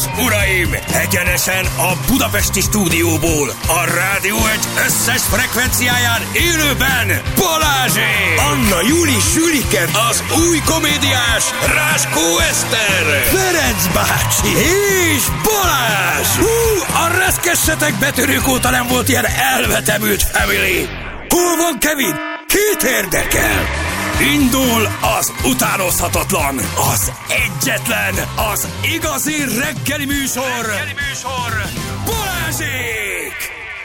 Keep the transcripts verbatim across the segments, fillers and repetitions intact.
és uraim, egyenesen a budapesti stúdióból, a Rádió egy összes frekvenciáján élőben Balázsék! Anna Júli Sülike, az új komédiás Ráskó Eszter, Ferenc bácsi és Balázs! Hú, a reszkessetek betörők óta nem volt ilyen elvetemült family! Hol van Kevin? Kit érdekel? Indul az utánozhatatlan, az egyetlen, az igazi reggeli műsor, reggeli műsor. Balázsék!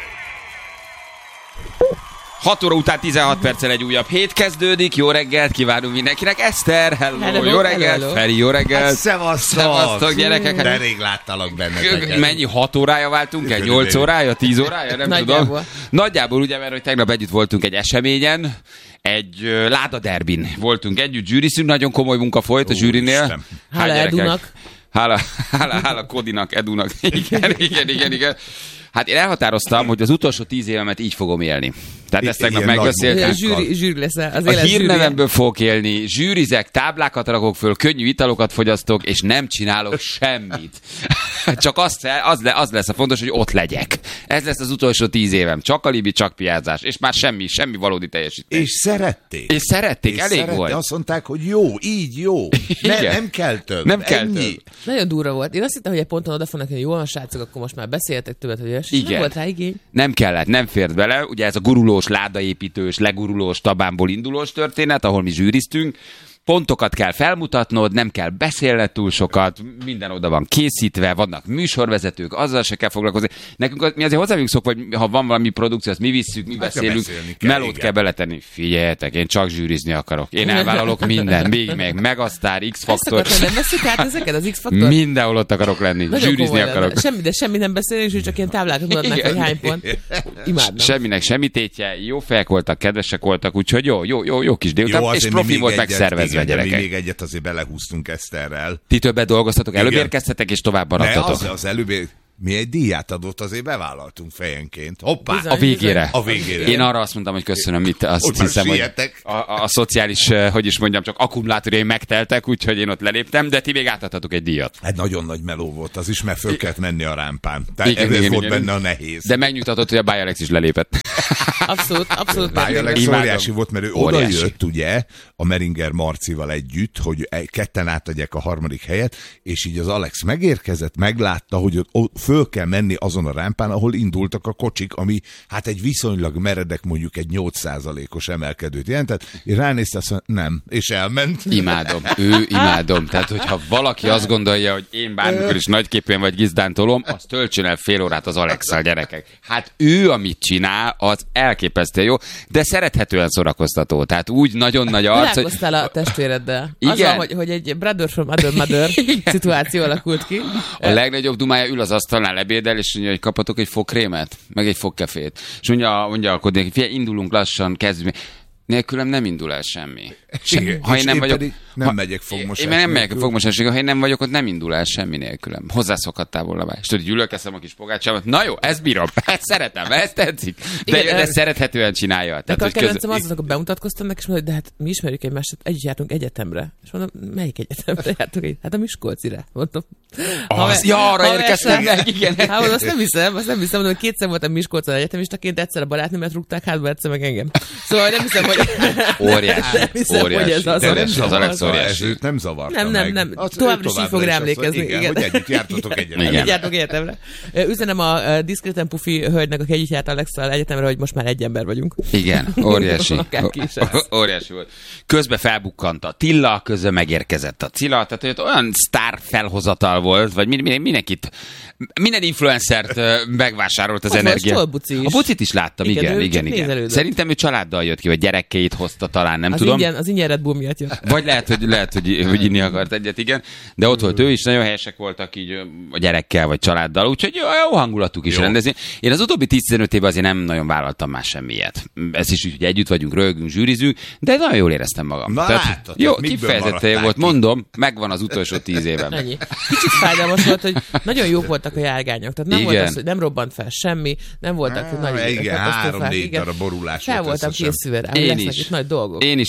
hat óra után tizenhat perccel egy újabb hét kezdődik. Jó reggelt kívánunk mindenkinek. Eszter, hello, hello jó reggelt. Hello. Feri, jó reggelt. Hát, szevasztok. Szevasztok, gyerekek. De rég láttalak benneteket. Mennyi, hat órája váltunk el? nyolc órája? tíz órája? Nem Nagyjából. tudom. Nagyjából ugye, mert hogy tegnap együtt voltunk egy eseményen, egy uh, Láda derbin voltunk együtt, zsűrizünk, nagyon komoly munka folyt a zsűrinél. Hála Edunak. Hála, hála, hála Kodinak, Edunak. Igen, igen, igen, igen. Hát én elhatároztam, hogy az utolsó tíz évemet így fogom élni. Tehát ezt tegnap megbeszéltük. Zsűri, zsűri lesz az a élet hírnevemből fogok élni, zsűrizek, táblákat rakok föl, könnyű italokat fogyasztok, és nem csinálok semmit. Csak az, az, az lesz a fontos, hogy ott legyek. Ez lesz az utolsó tíz évem. Csak alibi, csak piázás. És már semmi, semmi valódi teljesítés. És szerették. És szerették, és elég szerették. volt. Azt mondták, hogy jó, így jó. Ne, nem kell több. Nem kell ennyi. több. Nagyon durva volt. Én azt hittem, hogy egy ponton oda fognak, hogy jól van, srácok, akkor most már beszéltek többet, hogy és igen. Nem volt rá igény. Nem kellett, nem fért bele. Ugye ez a gurulós, ládaépítős, legurulós, tabánból indulós történet, ahol mi zsűriztünk. Pontokat kell felmutatnod, nem kell beszélned túl sokat, minden oda van készítve, vannak műsorvezetők, azzal se kell foglalkozni. Nekünk az, mi azért hozzá vagyunk szokva, hogy ha van valami produkció, azt mi visszük, mi hát beszélünk, kell, melót igen. kell beletenni. Figyeljetek, én csak zsűrizni akarok. Én elvállalok minden, még meg Megasztár, X-faktor. Ezt nem veszük át ezeket, az X-faktor? Mindenhol ott akarok lenni, nagyon zsűrizni akarok. Semmi, de semmi nem beszélünk, és csak ilyen táblákat mutatnak, hogy hány pont. Imádnám. Semminek semmi tétje, jó fejek voltak, kedvesek voltak, úgyhogy jó, jó, jó, jó kis délután, és profi volt megszervezve. De mi még egyet azért belehúztunk Eszterrel. Ti többet dolgoztatok, előbb érkeztetek, és tovább maradtatok. Ne, az, az előbb ér... Mi egy díját adott, azért bevállaltunk fejenként. Hoppá! Bizony, a végére. A végére. Én arra azt mondtam, hogy köszönöm, mit azt ott hiszem, hogy a, a, a szociális, hogy is mondjam, csak akkumulátorjai megteltek, úgyhogy én ott leléptem, de ti még átadtatok egy díjat. Hát nagyon nagy meló volt az is, mert föl kellett menni a rámpán. Tehát igen, ez igen, volt igen. benne a nehéz. De megnyugtatott, hogy a Bájalex is lelépett. Abszolút, abszolút. Bájalex óriási volt, mert ő oda jött, ugye, a Meringer Marcival együtt, hogy ketten átadják a harmadik helyet, és így az Alex megérkezett, meglátta, hogy ott föl kell menni azon a rámpán, ahol indultak a kocsik, ami hát egy viszonylag meredek, mondjuk egy nyolc százalékos emelkedőt jelentett, és ránézte, azt mondja, nem, és elment. Imádom, ő imádom. Tehát, hogyha valaki azt gondolja, hogy én bármikor is nagyképűen vagy gizdán tolom, az töltsön el fél órát az Alex-szal, gyerekek. Hát ő, amit csinál, az elképesztő jó, de szerethetően szórakoztató. Tehát úgy nagyon nagy arc, hogy... Találkoztál a testvéreddel. Igen. Azzal, hogy, hogy egy brother from other mother szituáció alakult ki. A legnagyobb dumája ül az asztalnál, lebédel, és mondja, hogy kapatok egy fogkrémet, meg egy fogkefét. És mondja, mondja a Kodinak, figyelj, indulunk lassan, kezdjük. Nélkülem nem indul el semmi. Igen, ha én nem én vagyok, nem ha, megyek fogmosás én nem megyek nélkül. fogmosásig, ha én nem vagyok, ott nem indul el semmi nélkülem. Hozzászokhattál volna már. És tudod, gyűlölk eszem a kis pogácsámat. Na jó, ezt bírom, ezt szeretem, ezt tetszik. De, igen, de szerethetően csinálja. Tehát, a kedvencem az, akkor bemutatkoztam neki, és mondom, de hát mi ismerjük egymást, együtt jártunk egyetemre. És mondom, melyik egyetemre jártunk? Hát a Miskolcire. Mondom. Az, ja, arra érkeztem meg, igen. Hát mondom, azt nem hiszem, azt nem hiszem, mondom, hogy kétszer voltam Miskolcon egyetemistaként, egyszer a barátnőmet rúgták hátba, egyszer meg engem. Szóval nem hiszem, hogy... Óriási, nem hiszem, óriási. hogy ez az, De az, nem az Alex óriási. Ez nem zavarta Nem, nem, meg. nem. Az, Továbbra is így fog rá emlékezni. Igen, igen. hogy együtt jártatok egyetemre. Igen. Együtt jártunk egyetemre. Üzenem a diszkréten pufi hölgynek, aki együtt járt Alex-szal egyetemre, hogy most már egy ember vagyunk. Igen, óriási. Akárki is ez. Óriási volt. Közben felbukkant a Tilla, közben megérkezett a Cilla, tehát hogy olyan sztár felhozatal volt, vagy minden, mindenkit, minden influencert megvásárolt az ott energia. Volt Buci is. A Bucit is láttam, igen, igen, igen, igen. igen. Szerintem ő családdal jött ki, vagy gyerekkeit hozta talán, nem az tudom. Ingyen, az ingyen Red Bull miatt jött. Vagy lehet, hogy, lehet hogy, hogy inni akart egyet, igen. De ott volt ő is, nagyon helyesek voltak így a gyerekkel, vagy családdal, úgyhogy jó, jó hangulatuk is jó. rendezni. Én az utóbbi tíz-tizenöt évben azért nem nagyon vállaltam más semmiet. Ez is úgy, hogy együtt vagyunk, rögünk, zsűrizünk, de nagyon jól éreztem magam. Na tehát, látod, jó, kifejezetten jó volt, mondom, megvan az utolsó tíz évem. Ennyi. Kicsit fájdalmas volt, hogy nagyon jók voltak a járgányok. Tehát nem igen. volt az, hogy nem robbant fel semmi, nem voltak Há, nagy igen, katasztrófák. három-négy darab borulás fel volt voltam összesen. készülve rá, Én lesznek is. itt nagy dolgok. Én is azt hittem, hogy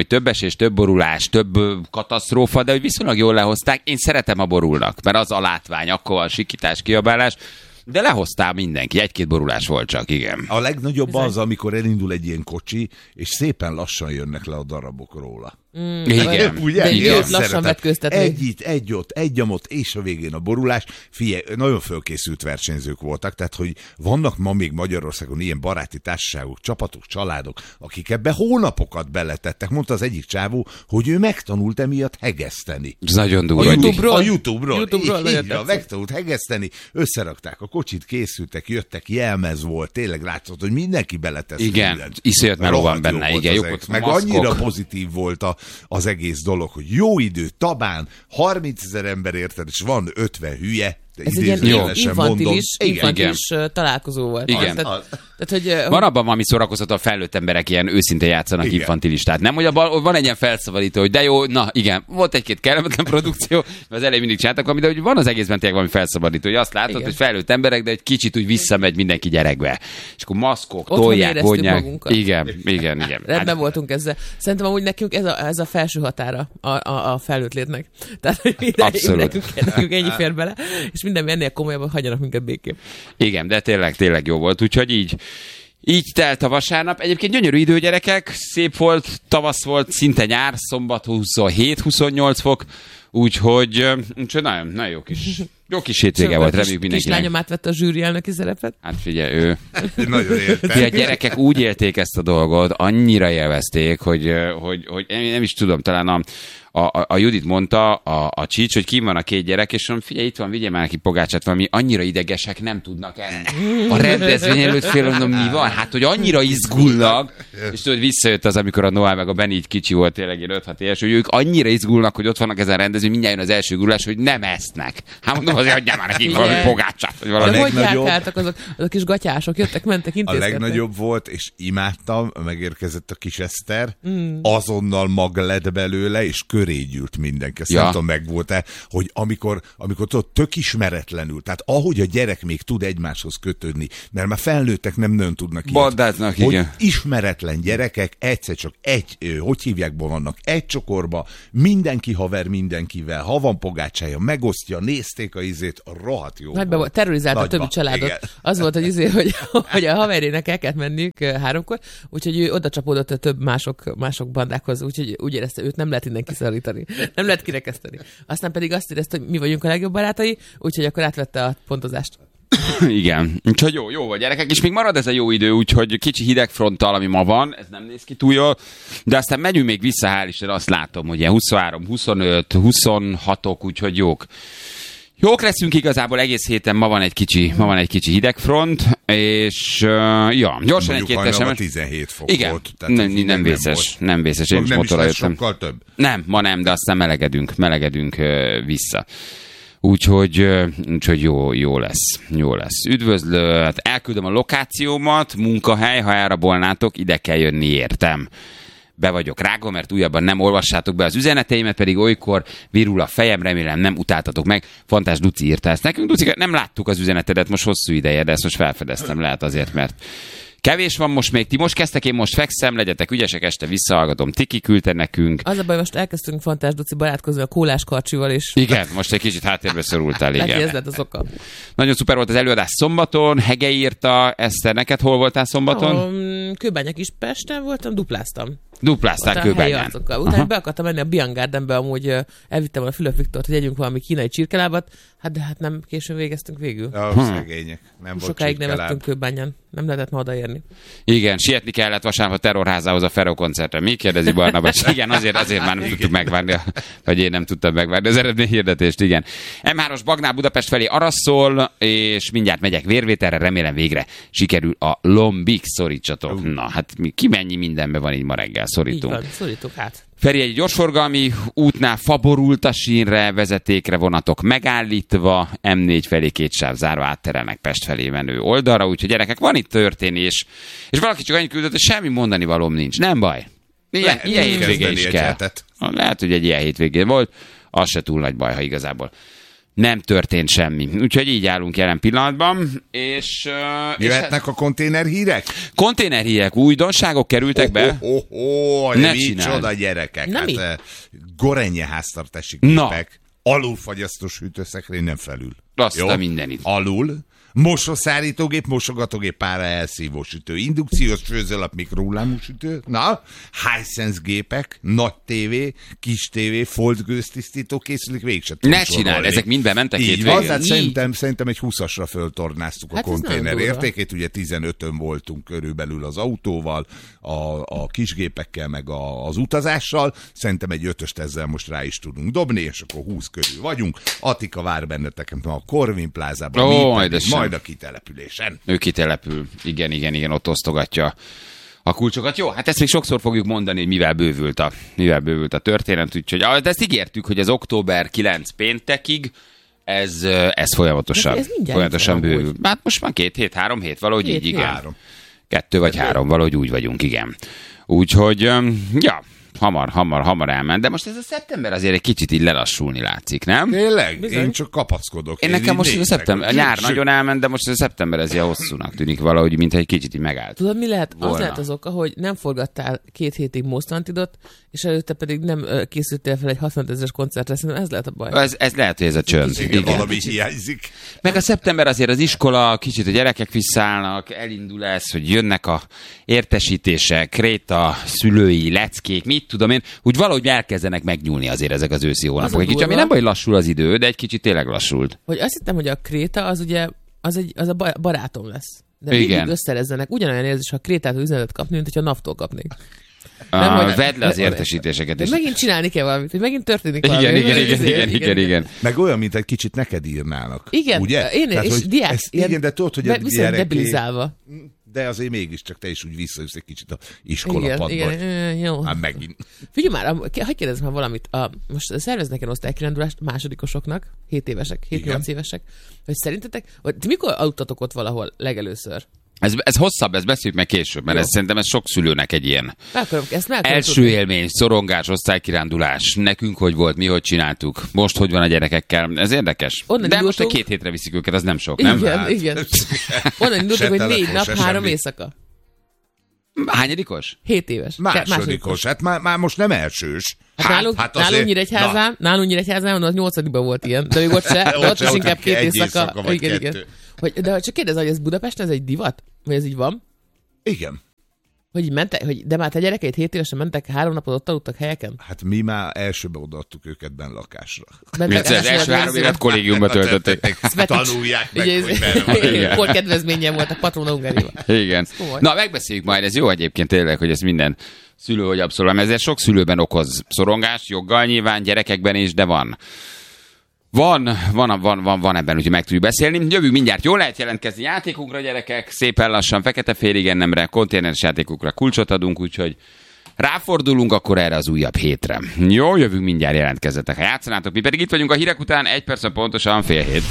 több esés, több borulás, több katasztrófa, de hogy viszonylag jól lehozták. Én szeretem a borulnak, mert az a látvány, akkor van sikítás, kiabálás. De lehoztál mindenki, egy-két borulás volt csak, igen. A legnagyobb az, amikor elindul egy ilyen kocsi, és szépen lassan jönnek le a darabok róla. Mm, igen. Ugye? De Igen, lassan szeretem. vetköztetni. Egy itt, egy ott, egy amott, és a végén a borulás. Figyelj, nagyon fölkészült versenyzők voltak, tehát hogy vannak ma még Magyarországon ilyen baráti társaságok, csapatok, családok, akik ebbe hónapokat beletettek. Mondta az egyik csávó, hogy ő megtanult emiatt hegeszteni. Ez nagyon durva. A YouTube-ról? YouTube, a YouTube-ról. YouTube-ról így, így, így, megtanult hegeszteni, összerakták a kocsit, készültek, jöttek, jelmez volt, tényleg látszott, hogy mindenki beletesz. Igen, mindent. iszonyat meló van Rohadt jó benne, volt igen. az Jó, egész. ott Meg maszkok. annyira pozitív volt a, az egész dolog, hogy jó idő, Tabán, harmincezer ember érted, és van ötven hülye. Ez egy ilyen idézőjelesen infantilis, mondom. infantilis igen. találkozó volt. Igen. Tehát, Az. tehát, hogy, Van abban valami szórakoztató, a felnőtt emberek ilyen őszintén játszanak Igen. infantilistát. Nem, hogy abban van egy ilyen felszabadító, hogy de jó, na igen, volt egy-két kellemetlen produkció, mert az elején mindig csináltak valamit, de hogy van az egészben tényleg valami felszabadító, hogy azt látod, Igen. hogy felnőtt emberek, de egy kicsit úgy visszamegy mindenki gyerekbe. És akkor maszkok, Otthon tolják, éreztük vonják. magunkat. Igen, igen, igen. rendben voltunk ezzel. Szerintem amúgy nekünk ez a, ez a felső határa a, a, a felnőtt létnek. Tehát, hogy ide, Abszolút. nekünk, nekünk ennyi fér bele, és minden ennél komolyabban hagyjanak minket békén. Igen, de tényleg, tényleg jó volt, úgyhogy így, így telt a vasárnap. Egyébként gyönyörű idő, gyerekek, szép volt, tavasz volt, szinte nyár, szombat huszonhét huszonnyolc fok, úgyhogy, úgyhogy nagyon, nagyon jó kis, jó kis hétvége volt, reméljük mindenkinek. Kislányom átvette a zsűri elnöki szerepet. Hát figyelj, ő... Nagyon értem. Figyelj, a gyerekek úgy élték ezt a dolgot, annyira élvezték, hogy, hogy, hogy én nem is tudom, talán a, a, a Judit mondta, a, a Csics, hogy kim van a két gyerek, és mondom, figyelj, itt van, vigyél már neki pogácsát, valami annyira idegesek nem tudnak enni. A rendezvény előtt fél, mondom, mi van? Hát, hogy annyira izgulnak, és tudod, visszajött az, amikor a Noel meg a Benny így kicsi volt, tényleg én öt-hat éves, hogy ők annyira izgulnak, hogy ott vannak ezen a rendezvény, mindjárt jön az első gurulás, hogy nem esznek. Hát mondom, azért adjál már nekik valami Igen. pogácsát, vagy valami. De hogy legnagyobb- járkáltak azok, azok kis gatyások, jöttek, mentek, A intézkedtek. legnagyobb volt, és imádtam, megérkezett a kis Eszter, mm. azonnal mag lett belőle, és köré gyűlt mindenki. Ezt Ja. nem tudom, megvolt-e, hogy amikor, amikor tudod, tök ismeretlenül, tehát ahogy a gyerek még tud egymáshoz kötődni, mert már felnőttek nem nagyon tudnak ilyet, Bandáznak, hogy igen. ismeretlen gyerekek egyszer csak egy, ö, hogy hívják, vannak egy csokorba, mindenki haver mindenkivel, ha van pogácsája, megosztja, nézték a izét, rohadt jó. Nagyba volt, terrorizálta a Nagyba, többi családot. igen. Az volt, hogy, izé, hogy, hogy a haverjének el kellett menniük eh, háromkor, úgyhogy ő oda csapódott a több mások, mások bandákhoz, úgyhogy úgy érezte, őt nem lehet innen kiszorítani. Nem lehet kirekeszteni. Aztán pedig azt érezte, hogy mi vagyunk a legjobb barátai, úgyhogy akkor átvette a pontozást. Igen, úgyhogy jó, jó vagy gyerekek, és még marad ez a jó idő, úgyhogy kicsi hidegfronttal, ami ma van, ez nem néz ki túl jól, de aztán megyünk még vissza, hál' Isten, azt látom, hogy ilyen huszonhárom, huszonöt, huszonhatok, úgyhogy jók. Jók leszünk igazából egész héten, ma van egy kicsi, ma van egy kicsi hidegfront, és uh, ja, gyorsan egy-két Mondjuk hajnalban esemény. tizenhét fok Igen, volt. Tehát nem, hideg nem vészes, volt. nem vészes, én is Nem is motorra lesz jöttem. sokkal több. Nem, ma nem, de aztán melegedünk, melegedünk uh, vissza. Úgyhogy, uh, úgyhogy jó, jó lesz, jó lesz. Üdvözlő, hát elküldöm a lokációmat, munkahely, ha elrabolnátok, ide kell jönni, értem. Be vagyok rágva, mert újabban nem olvassátok be az üzeneteimet, pedig olykor virul a fejem, remélem nem utáltatok meg. Fantás Duci írta ezt nekünk. Duci, nem láttuk az üzenetedet most hosszú ideje, de ezt most felfedeztem, lehet azért, mert kevés van most még. Ti most kezdtek, én most fekszem, legyetek ügyesek, este visszahallgatom. Tiki küldte nekünk. Az a baj, most elkezdtünk Fantás Duci barátkozni a Kólás Karcsival, és Igen, most egy kicsit háttérbe szorultál, lehet, hogy ez igen. lett az oka. Nagyon szuper volt az előadás szombaton, Hege írta, Eszter, neked hol voltál szombaton? Um, Kőbánya Kispesten voltam, dupláztam. Dupláztál Ott a helyi Kőbányán. arcokkal. Utána be akartam menni a Bian Gardenbe, amúgy ö, elvittem a Fülöp Viktort, hogy együnk valami kínai csirkelábat, hát de hát nem későn végeztünk végül. A Hm. szegények. Nem volt Sokáig nem csirkeláb. ettünk Kőbányán, nem lehetett ma odaérni. Igen, sietni kellett vasárnap a Terrorházához a Ferro koncertre. Mi kérdezi Barnabás? Igen, azért, azért már nem tudtuk megvárni, vagy én nem tudtam megvárni az eredményhirdetést, igen. em hármas Bagnál Budapest felé araszol, és mindjárt megyek vérvételre, remélem végre sikerül a lombig, szorítsatok. Na, hát mi, ki mennyi mindenben van így ma reggel, Így szorítunk. van, szorítok hát. Feri, egy gyorsforgalmi útnál faborult a sínre, vezetékre vonatok megállítva, em négy felé két sáv zárva átterelnek Pest felé menő oldalra, úgyhogy gyerekek, van itt történés, és valaki csak annyit küldött, hogy semmi mondani valóm nincs. Nem baj. Ilyen, Lehet ilyen hétvége kezdeni is egy kell. hetet. Lehet, hogy egy ilyen hétvégén volt, az se túl nagy baj, ha igazából nem történt semmi. Úgyhogy így állunk jelen pillanatban, és... Uh, Jöhetnek és a konténerhírek? Konténerhírek, újdonságok kerültek be? Oh, oh, oh, ne micsoda gyerekek. Na, hát, mi? Gorenje háztartási Na. gépek, alulfagyasztós hűtőszekrény, nem felül. Azt a mindenit. Alul. Mosószárítógép, mosogatógép, pára elszívó sütő, indukciós főzőlap, mikrohullámú sütő, na, Hisense gépek, nagy tévé, kis tévé, fold gőztisztító készülék, végig Ne csináld, ezek mind bementek két végén. végén. Szerintem, szerintem egy húszasra föltornáztuk Hát a ez konténer nagyon durva. értékét, ugye tizenötön voltunk körülbelül az autóval, a, a kisgépekkel, meg a, az utazással, szerintem egy ötöst ezzel most rá is tudunk dobni, és akkor húsz körül vagyunk. Attika vár benneteket a Corvin plázában, Ó, mi majd pedig ez majd a kitelepülésen. Ő kitelepül. Igen, igen, igen, ott osztogatja a kulcsokat. Jó, hát ezt még sokszor fogjuk mondani, hogy mivel bővült a, mivel bővült a történet, úgyhogy ah, de ezt ígértük, hogy az október kilencedike péntekig ez, ez folyamatosan, ez mindjárt folyamatosan itt van, bővül. Hát most már két hét, három hét, valahogy Két így, hét. igen. Három. Kettő vagy három, valahogy úgy vagyunk, igen. Úgyhogy, öm, ja, hamar, hamar, hamar elment, de most ez a szeptember azért egy kicsit így lelassulni látszik, nem? Tényleg? Bizony. Én csak kapaszkodok. Én nekem így most ez a nézek, szeptember, a hogy nyár zsük, nagyon elment, de most ez a szeptember ez ilyen hosszúnak tűnik valahogy, mint egy kicsit így megállt. Tudod, mi lehet? Az Volna. lehet az oka, hogy nem forgattál két hétig Most Wantedot, és előtte pedig nem ö, készültél fel egy hatvanöt ezeres koncertre, szerintem ez lehet a baj. Ez, ez lehet, hogy ez a csönd. Igen, Igen. valami hiányzik. Meg a szeptember azért az iskola, kicsit a gyerekek visszaállnak, elindul ez, hogy jönnek a értesítések, kréta, szülői, leckék, mit tudom én, úgy valahogy elkezdenek megnyúlni azért ezek az őszi hónapok. a Egy kicsit, ami durva. nem baj, lassul az idő, de egy kicsit tényleg lassult. Hogy azt hittem, hogy a kréta az ugye, az, egy, az a ba- barátom lesz. De Igen. mindig összerezzenek. Ugyanolyan érzés, ha a krétától üzenetet kapni, mint hogyha naftól kapnék. Nem, hogy- vedd le az de- értesítéseket. De És... megint csinálni kell valamit, hogy megint történik valami. Igen, igen, Hogy igen, izé- igen, igen, igen. Meg olyan, mint egy kicsit neked írnának. Igen, ugye? én Tehát, és hogy diák. ezt- igen, de tudod, hogy a be- viszont gyereké... debilizálva. De azért mégiscsak te is úgy visszajössz egy kicsit a Igen, iskolapadba. igen, igen, jó. Hát megint. Figyelj már, am- hagyj kérdezzem már valamit. A, most szerveznek egy osztálykirándulást másodikosoknak, hét évesek, hét-nyolc évesek, hogy szerintetek, hogy ti mikor aludtatok ott valahol legelőször? Ez, ez hosszabb, ezt beszéljük meg később, mert ez, szerintem ez sok szülőnek egy ilyen Meg akarom, ezt meg akarom első tudni. élmény, szorongás, osztálykirándulás. Nekünk hogy volt, mi hogy csináltuk, most hogy van a gyerekekkel. Ez érdekes. Onnan De most, hogy indultunk- két hétre viszik őket, az nem sok, nem? Igen, Hát. igen. Onnan indultunk, Se hogy négy telefon, nap, se három semmi. éjszaka. Hányadikos? Hét éves. Ke- Másodikos, hát már, már most nem elsős. Hát nálunk, hát nálunk azért- Nyíregyházán, nálunk Nyíregyházán az nyolcadikban volt ilyen, de még ott se, de Ott ott se, is ott inkább két egy éjszaka. éjszaka vagy Igen, igen. kettő. Hogy, de csak kérdez, hogy ez Budapesten ez egy divat? Vagy ez így van? Igen. Hogy így mentek, hogy de már te gyerekeit hét évesen mentek, három napot ott aludtak helyeken? Hát mi már elsőbe odaadtuk őket benn lakásra. Mentek Az első három évet kollégiumba töltötték. Tanulják meg, Ugye, hogy benn van. Igen. Hol kedvezménye volt a patrona Hungárival. Igen. komoly. Na, megbeszéljük majd, ez jó egyébként tényleg, hogy ez minden szülő, hogy abszolút, ezért sok szülőben okoz szorongást, joggal nyilván, gyerekekben is, de van. Van, van, van, van, van ebben, úgyhogy meg tudjuk beszélni. Jövünk mindjárt, jól lehet jelentkezni játékunkra, gyerekek, szépen lassan, fekete félig ennemre, konténeres játékukra kulcsot adunk, úgyhogy ráfordulunk akkor erre az újabb hétre. Jó, jövünk mindjárt, jelentkezzetek, ha játszanátok, mi pedig itt vagyunk a hírek után, egy perc pontosan fél hét.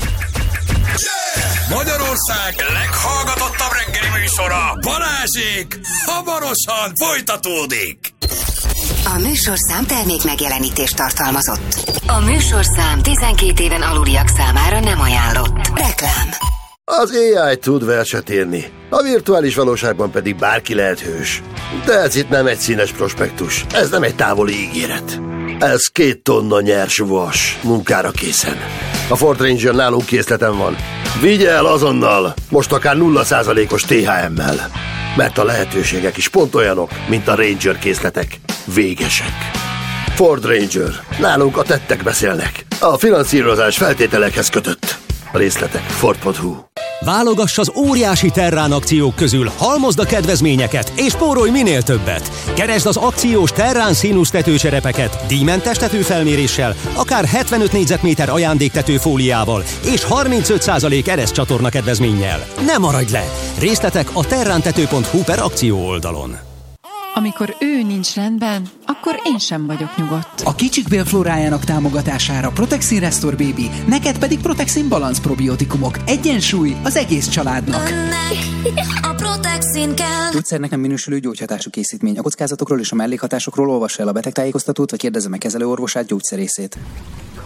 Magyarország leghallgatottabb reggeli műsora, Balázsék, hamarosan folytatódik. A műsorszám termék megjelenítést tartalmazott. A műsorszám tizenkét éven aluliak számára nem ajánlott. Reklám. Az á i tud verset írni, a virtuális valóságban pedig bárki lehet hős. De ez itt nem egy színes prospektus, ez nem egy távoli ígéret. Ez két tonna nyers vas, munkára készen. A Ford Ranger nálunk készleten van. Vigye el azonnal, most akár nulla százalékos té há emmel. Mert a lehetőségek is pont olyanok, mint a Ranger készletek. Végesek. Ford Ranger. Nálunk a tettek beszélnek. A finanszírozás feltételekhez kötött. A részletek Ford pont hu. Válogass az óriási Terrán akciók közül, halmozd a kedvezményeket, és spórolj minél többet. Keresd az akciós Terrán színusz tetőcserepeket, díjmentes tetőfelméréssel, akár hetvenöt négyzetméter ajándéktető fóliával, és harmincöt százalék ereszcsatorna kedvezménnyel. Ne maradj le! Részletek a terrántető pont hu per akció oldalon. Amikor ő nincs rendben, akkor én sem vagyok nyugodt. A kicsik bélflórájának támogatására Protexin Restore Baby, neked pedig Protexin Balance probiotikumok. Egyensúly az egész családnak. A Protexin kell. Gyógyszernek nem minősülő gyógyhatású készítmény. A kockázatokról és a mellékhatásokról olvassa el a betegtájékoztatót, vagy kérdezze meg kezelőorvosát, gyógyszerészét.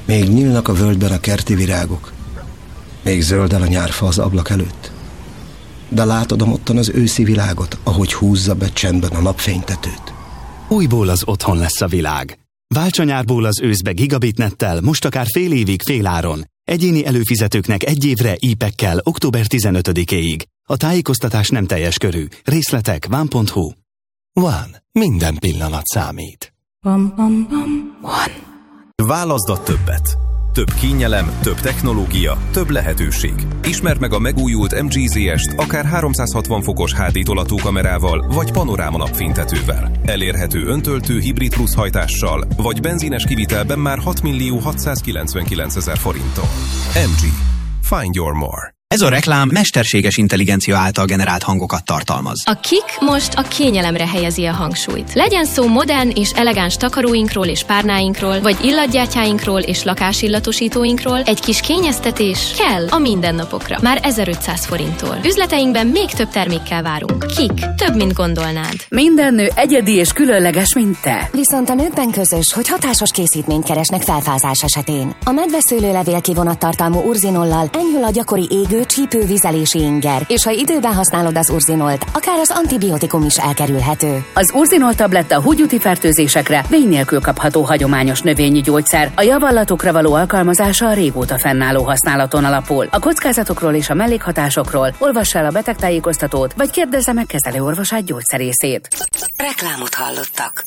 Még nyílnak a völgyben a kerti virágok. Még zöldel a nyárfa az ablak előtt. De látod ottan az őszi világot, ahogy húzza be csendben a napfénytetőt. Újból az otthon lesz a világ. Válts a nyárból az őszbe gigabitnettel, most akár fél évig féláron. Egyéni előfizetőknek egy évre ípekkel október tizenötödikéig. A tájékoztatás nem teljes körű. Részletek van pont hu. One. Minden pillanat számít. Bam, bam, bam. One. Válaszd a többet. Több kényelem, több technológia, több lehetőség. Ismerd meg a megújult em gé zé est akár háromszázhatvan fokos há dé tolatókamerával vagy panoráma napfénytetővel. Elérhető öntöltő hibrid plusz hajtással vagy benzines kivitelben már hat millió hatszázkilencvenkilencezer forinttal. em gé. Find your more. Ez a reklám mesterséges intelligencia által generált hangokat tartalmaz. A Kik most a kényelemre helyezi a hangsúlyt. Legyen szó modern és elegáns takaróinkról és párnáinkról, vagy illatgyátyáinkról és lakásillatosítóinkról, egy kis kényeztetés kell a mindennapokra. Már ezerötszáz forinttól. Üzleteinkben még több termékkel várunk. Kik. Több, mint gondolnád. Minden nő egyedi és különleges, mint te. Viszont a nőkben közös, hogy hatásos készítményt keresnek felfázás esetén. A medveszőlőlevél kivonattartalmú urzinollal enyhül a gyakori égő, csípő, vizelési inger, és ha időben használod az urzinolt, akár az antibiotikum is elkerülhető. Az urzinol tabletta húgyúti fertőzésekre vény nélkül kapható hagyományos növényi gyógyszer. A javallatokra való alkalmazása a régóta fennálló használaton alapul. A kockázatokról és a mellékhatásokról olvass el a betegtájékoztatót, vagy kérdezze meg kezelőorvosát, gyógyszerészét. Reklámot hallottak.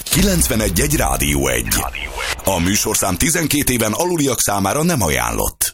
kilencvenegy egy Rádió egy. A műsorszám tizenkét éven aluliak számára nem ajánlott.